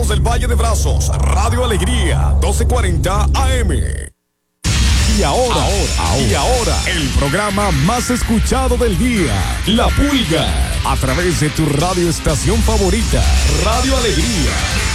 Somos el Valle de Brazos, Radio Alegría, 1240 AM. Y ahora, el programa más escuchado del día, La Pulga, a través de tu radioestación favorita, Radio Alegría.